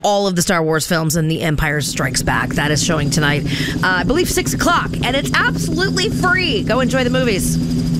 all of the Star Wars films and The Empire Strikes Back. That is showing tonight, I believe 6 o'clock, and it's absolutely free. Go enjoy the movies.